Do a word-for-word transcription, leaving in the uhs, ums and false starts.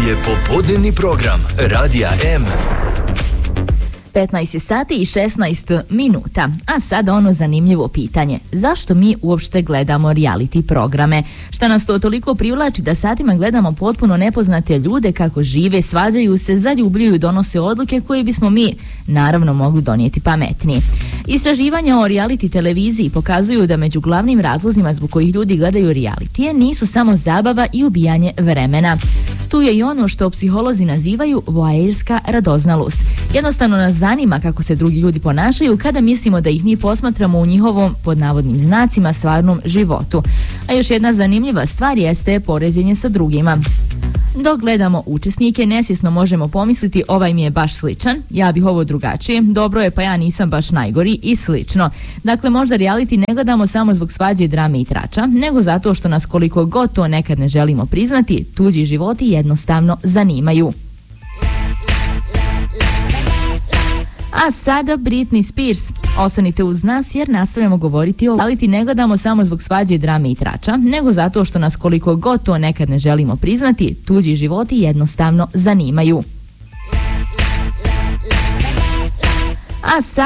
je popodnevni program Radija M. petnaest sati i šesnaest minuta. A sada ono zanimljivo pitanje. Zašto mi uopšte gledamo reality programe? Šta nas to toliko privlači da satima gledamo potpuno nepoznate ljude kako žive, svađaju se, zaljubljuju i donose odluke koje bismo mi, naravno, mogli donijeti pametnije. Istraživanja o reality televiziji pokazuju da među glavnim razlozima zbog kojih ljudi gledaju realitije nisu samo zabava i ubijanje vremena. Tu je i ono što psiholozi nazivaju voajerska radoznalost. Jednostavno nas zanima kako se drugi ljudi ponašaju kada mislimo da ih mi posmatramo u njihovom, pod navodnim znacima, stvarnom životu. A još jedna zanimljiva stvar jeste poređenje sa drugima. Dok gledamo učesnike, nesvjesno možemo pomisliti ovaj mi je baš sličan, ja bih ovo drugačije, dobro je pa ja nisam baš najgori i slično. Dakle, možda reality ne gledamo samo zbog svađe, drame i trača, nego zato što nas, koliko god to nekad ne želimo priznati, tuđi životi jednostavno zanimaju. A sada Britney Spears. Ostanite uz nas jer nastavljamo govoriti o reality ne gledamo samo zbog svađe, drame i trača, nego zato što nas, koliko god to nekad ne želimo priznati, tuđi životi jednostavno zanimaju. A sad